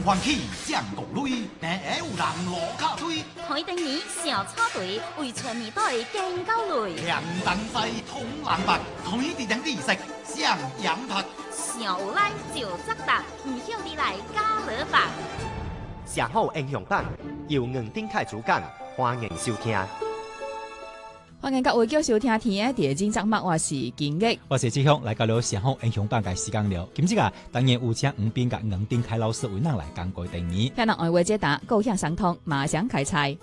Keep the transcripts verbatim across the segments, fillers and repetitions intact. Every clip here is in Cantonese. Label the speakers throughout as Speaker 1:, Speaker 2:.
Speaker 1: 歡喜將國淚，但有人落卡吹。
Speaker 2: 海定年小草隊為全面隊敬高淚。
Speaker 1: 兩等西通藍白，同一地點地食上羊拍。
Speaker 2: 小來就則達，唔曉你來加勒白。
Speaker 3: 社好英雄榜由吳丁凱主講，歡迎收聽。
Speaker 4: 歡迎各位繼續收聽天嘅第二集節目，我是金玉，
Speaker 5: 我是志雄，來到了社好英雄榜嘅時間了。今次啊，當然有請吳斌甲吳丁凱老師為咱來講過電影。
Speaker 4: 聽到愛話解答，高興相通，馬上開菜。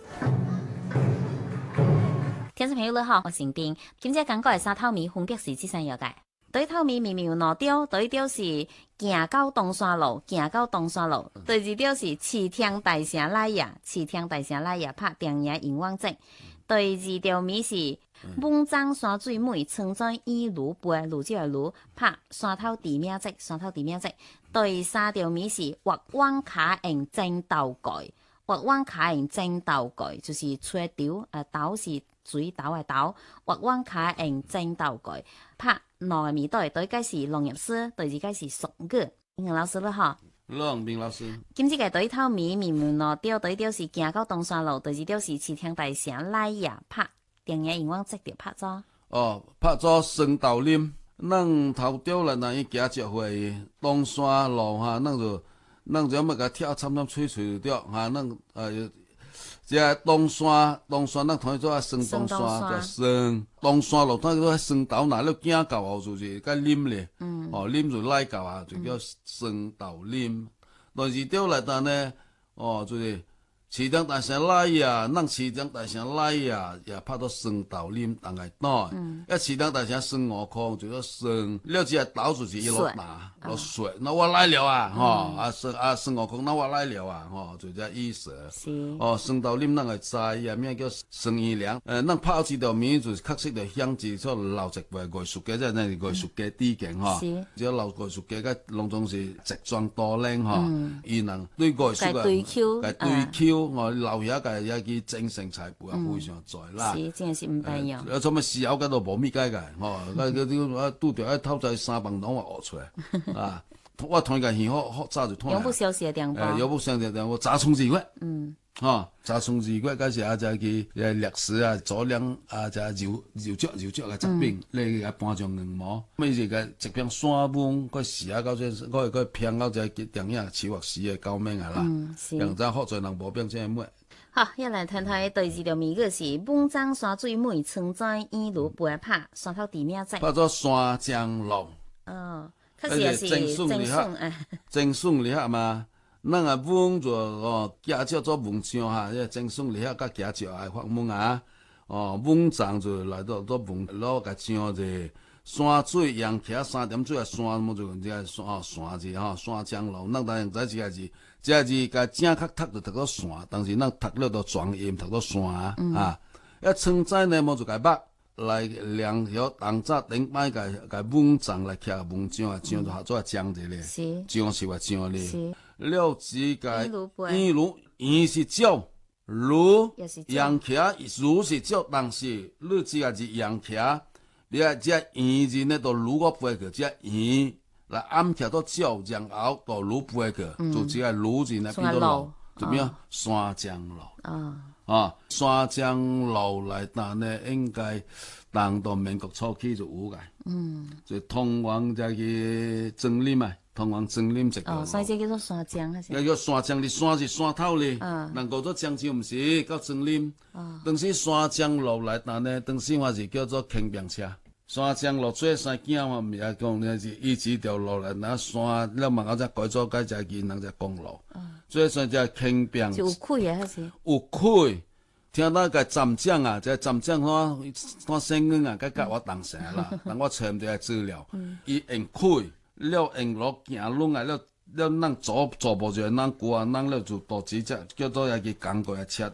Speaker 2: 聽眾朋友你好，我是吳斌，今次講過嘅三套米分別是這三樣嘅。第一套米苗苗攞雕，第一條是行到東山路，行到東山路。第二條是市廳大城來呀，市廳大城來呀，拍電影熒光節。第二條米是滿江山水美，稱讚一路背，路即係路拍山頭地名節，山頭地名節。第三條米是畫灣卡人爭鬥蓋，畫灣卡人爭鬥蓋就是吹豆，誒豆是水豆嘅豆，畫灣卡人爭鬥蓋拍兩個米隊，第一個是農業師，第二個是俗語。英文老師啦嚇。
Speaker 6: 郎明老師，
Speaker 2: 今次嘅第一套米苗苗攞雕，第一條是行到東山路，第二條是市廳大城來呀，拍電影熒光節就拍咗。
Speaker 6: 哦，拍咗聖道林，咱頭條來那伊行接會東山路哈，咱就咱就要甲跳參參吹吹着哈，咱呃，即個東山東山，咱同伊做啊聖東山，就聖東山路，咱做聖道那了行到後就是甲啉咧，哦啉就來到啊，就叫聖道啉。第二條來但呢，哦就是市場大城來呀，咱市場大城來呀，也拍到聖道啉當個檔，一市場大城孫悟空就叫聖，了只島就是一路打落水，那我來了啊，吼啊聖啊孫悟空，那我來了啊，吼就叫意思。哦，聖道啉咱個知呀，名叫聖依良，誒，咱拍這條名就是確實就響起出老一輩藝術家，即係那藝術家致敬吼，即係老藝術家個攏總是直裝多領吼，伊人對藝術個
Speaker 2: 對 Q，
Speaker 6: 個對 Q。我留遐個一啲精神財富啊，非常在啦。
Speaker 2: 是，真係是唔平樣。
Speaker 6: 有做咩時候嗰度無咩解嘅，吼，嗰嗰啲我拄着一偷仔三房攏我學出來啊！我同伊個戲好好早就通。
Speaker 2: 永不消失嘅電波。
Speaker 6: 誒，永不消失嘅電波，查重治骨。
Speaker 2: 嗯。
Speaker 6: 吼，查重治骨嗰時啊，就係佢誒歷史啊，佐料啊，就係柔柔嚼柔嚼嘅疾病，你個搬上硬毛，咩是個疾病山崩，佢時啊到即，佢佢偏到就係電影似或死嘅救命啊啦。嗯，是。人真好在人無病真係咩？
Speaker 2: 好，一來睇睇第二條名句是滿江山水美，稱讚一路背拍山頭地名節。
Speaker 6: 拍咗山江路。
Speaker 2: 哦，確實也是正順誒。
Speaker 6: 正順厲害嘛？咱啊滿就哦，駕照做滿章哈，即正順厲害甲駕照愛發滿啊。哦，滿站就來到到滿攞個章就山水陽徛三點水啊，山麼就即個山哦山字吼，山江路。咱當然知即個字。即係字個正確讀就讀到山，但是咱讀了到轉音讀到山啊！嗯、啊，一稱讚呢，冇就個北來兩條當早頂擺個個滿章來徛滿章啊，章就合做章字咧，章是話章咧。了字個一如一是照，如陽徛如是照，但是你字個字陽徛，你啊只一字呢都如我背個只一。來暗徛到照，然後到路背去，就只個路字呢變到路，就變山江路。啊，啊，山江路來但呢，應該當到民國初期就有嘅。嗯，就通往這個森林啊，通往森林這個。
Speaker 2: 哦，所以這叫做山江還是？
Speaker 6: 叫山江，你山是山頭咧。嗯。能夠做江就唔是，到森林。哦。當時山江路來但呢，當時我是叫做輕便車。山江路做山景嘛，唔係講呢是一直條路來，那山了嘛，我再改造改隻技能隻公路。做山只輕便。
Speaker 2: 有開啊，還是？
Speaker 6: 有開，聽到個站長啊，即站長我我聲音啊，佢甲我當成啦，但我查唔到資料。伊用開了用路行路啊，了了咱左左步就咱過啊，咱了就到直接叫做一個工具嘅車。